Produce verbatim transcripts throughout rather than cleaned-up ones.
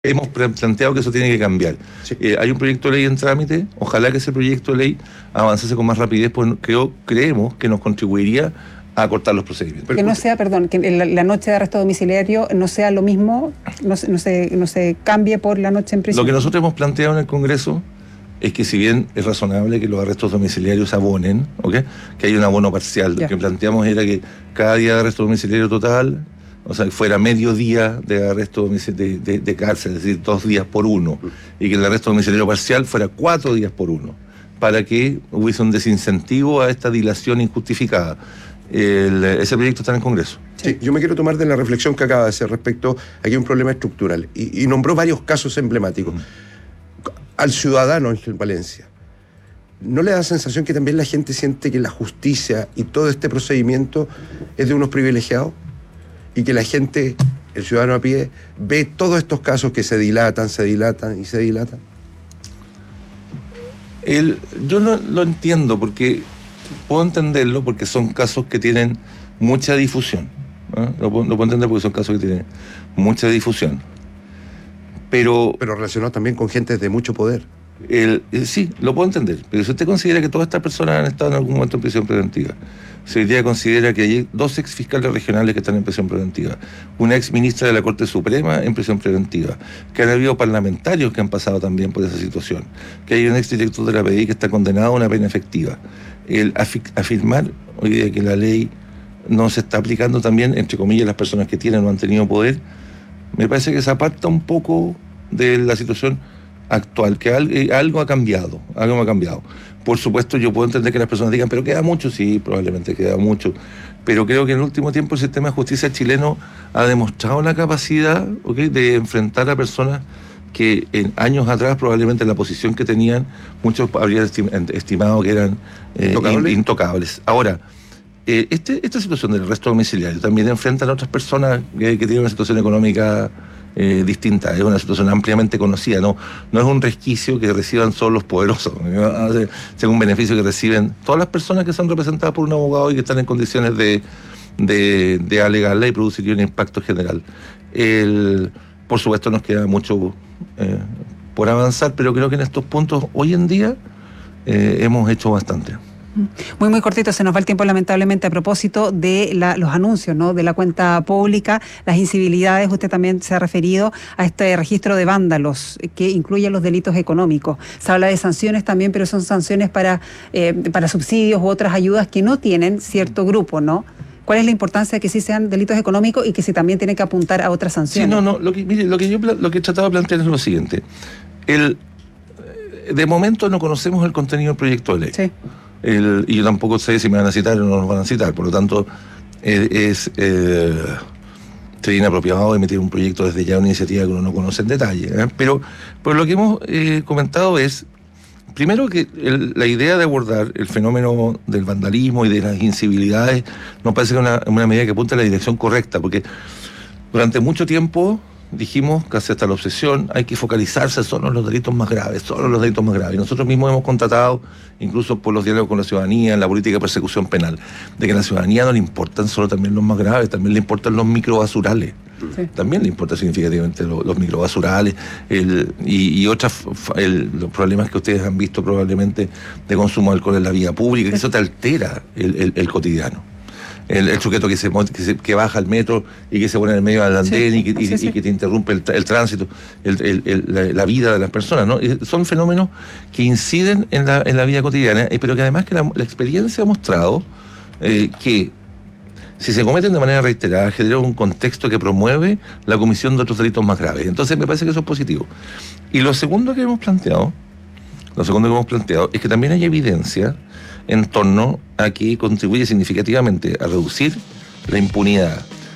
hemos planteado que eso tiene que cambiar. Sí. Eh, hay un proyecto de ley en trámite, ojalá que ese proyecto de ley avanzase con más rapidez, pues creo, creemos que nos contribuiría a acortar los procedimientos. Que no sea, perdón, que la, la noche de arresto domiciliario no sea lo mismo, no, no, se, no se cambie por la noche en prisión. Lo que nosotros hemos planteado en el Congreso es que si bien es razonable que los arrestos domiciliarios abonen, ¿okay?, que hay un abono parcial, ya. Lo que planteamos era que cada día de arresto domiciliario total, o sea, que fuera medio día de arresto de, de, de cárcel, es decir, dos días por uno, y que el arresto domiciliario parcial fuera cuatro días por uno, para que hubiese un desincentivo a esta dilación injustificada. El, ese proyecto está en el Congreso. Sí, yo me quiero tomar de la reflexión que acaba de hacer respecto a que hay un problema estructural, y, y nombró varios casos emblemáticos. Mm. Al ciudadano Ángel Valencia, ¿no le da la sensación que también la gente siente que la justicia y todo este procedimiento es de unos privilegiados? Y que la gente, el ciudadano a pie, ve todos estos casos que se dilatan, se dilatan y se dilatan. El, yo no lo entiendo, porque puedo entenderlo porque son casos que tienen mucha difusión. ¿eh? Lo, lo puedo entender porque son casos que tienen mucha difusión. Pero, pero relacionado también con gente de mucho poder. El, el, sí, lo puedo entender. Pero si usted considera que todas estas personas han estado en algún momento en prisión preventiva, si hoy día considera que hay dos ex fiscales regionales que están en prisión preventiva, una ex ministra de la Corte Suprema en prisión preventiva, que han habido parlamentarios que han pasado también por esa situación, que hay un ex director de la P D I que está condenado a una pena efectiva, el afi- afirmar hoy día que la ley no se está aplicando también, entre comillas, las personas que tienen o han tenido poder, me parece que se aparta un poco de la situación actual, que algo ha cambiado, algo ha cambiado. Por supuesto, yo puedo entender que las personas digan, pero queda mucho, sí, probablemente queda mucho, pero creo que en el último tiempo el sistema de justicia chileno ha demostrado la capacidad, ¿okay?, de enfrentar a personas que en años atrás, probablemente en la posición que tenían, muchos habrían estimado que eran eh, ¿Intocables? intocables. Ahora, eh, este, esta situación del arresto domiciliario también enfrentan a otras personas que, que tienen una situación económica Eh, distinta, es una situación ampliamente conocida, no, no es un resquicio que reciban solo los poderosos, es un beneficio que reciben todas las personas que son representadas por un abogado y que están en condiciones de, de, de alegarla y producir un impacto general. El, por supuesto nos queda mucho eh, por avanzar, pero creo que en estos puntos hoy en día eh, hemos hecho bastante. Muy, muy cortito, se nos va el tiempo lamentablemente. A propósito de la, los anuncios, ¿no?, de la cuenta pública, las incivilidades, usted también se ha referido a este registro de vándalos que incluye los delitos económicos. Se habla de sanciones también, pero son sanciones para, eh, para subsidios u otras ayudas que no tienen cierto grupo, ¿no? ¿Cuál es la importancia de que sí sean delitos económicos y que sí también tienen que apuntar a otras sanciones? Sí, no, no, lo que, mire, lo que yo lo que he tratado de plantear es lo siguiente. El, de momento no conocemos el contenido del proyecto de ley. Sí. El, y yo tampoco sé si me van a citar o no nos van a citar, por lo tanto eh, es eh, sería inapropiado emitir un proyecto desde ya, una iniciativa que uno no conoce en detalle, ¿eh? pero, pero lo que hemos eh, comentado es, primero, que el, la idea de abordar el fenómeno del vandalismo y de las incivilidades nos parece que es una, una medida que apunta en la dirección correcta, porque durante mucho tiempo dijimos, casi hasta la obsesión, hay que focalizarse solo en los delitos más graves, solo en los delitos más graves. Y nosotros mismos hemos contratado, incluso por los diálogos con la ciudadanía, en la política de persecución penal, de que a la ciudadanía no le importan solo también los más graves, también le importan los microbasurales. Sí. También le importa significativamente los, los microbasurales el, y, y otros los problemas que ustedes han visto probablemente de consumo de alcohol en la vía pública, que eso te altera el, el, el cotidiano. El, el sujeto que, se, que, se, que baja al metro y que se pone en el medio del andén, sí, y, que, y, sí, sí. y que te interrumpe el, el tránsito, el, el, el, la, la vida de las personas, ¿no? Son fenómenos que inciden en la, en la vida cotidiana, pero que además que la, la experiencia ha mostrado eh, que si se cometen de manera reiterada, genera un contexto que promueve la comisión de otros delitos más graves. Entonces me parece que eso es positivo. Y lo segundo que hemos planteado, lo segundo que hemos planteado es que también hay evidencia en torno a que contribuye significativamente a reducir la impunidad,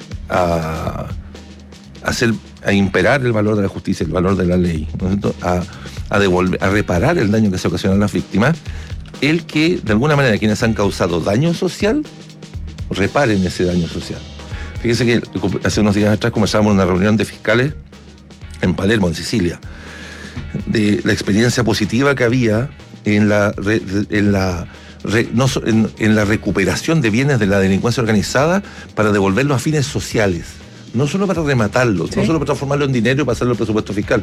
a, a hacer, a imperar el valor de la justicia, el valor de la ley, ¿no es cierto?, a, a devolver, a reparar el daño que se ocasiona a las víctimas, el que de alguna manera quienes han causado daño social reparen ese daño social. Fíjense que hace unos días atrás conversábamos en una reunión de fiscales en Palermo, en Sicilia, de la experiencia positiva que había en la, en la Re, no, en, en la recuperación de bienes de la delincuencia organizada para devolverlos a fines sociales, no solo para rematarlo, Sí. no solo para transformarlo en dinero y pasarlo al presupuesto fiscal,